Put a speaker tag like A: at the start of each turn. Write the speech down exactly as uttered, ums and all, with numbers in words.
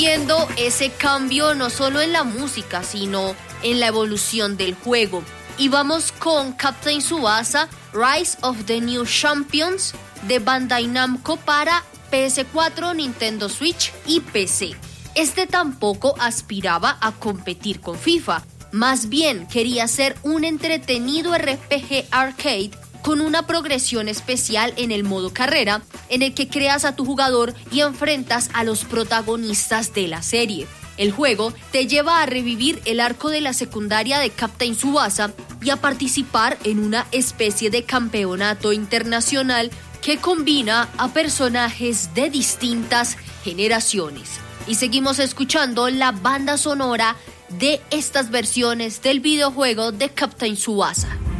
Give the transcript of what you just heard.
A: Viendo ese cambio no solo en la música, sino en la evolución del juego. Y vamos con Captain Tsubasa Rise of the New Champions de Bandai Namco para P S cuatro, Nintendo Switch y P C. Este tampoco aspiraba a competir con FIFA, más bien quería ser un entretenido R P G arcade con una progresión especial en el modo carrera, en el que creas a tu jugador y enfrentas a los protagonistas de la serie. El juego te lleva a revivir el arco de la secundaria de Captain Tsubasa y a participar en una especie de campeonato internacional que combina a personajes de distintas generaciones. Y seguimos escuchando la banda sonora de estas versiones del videojuego de Captain Tsubasa.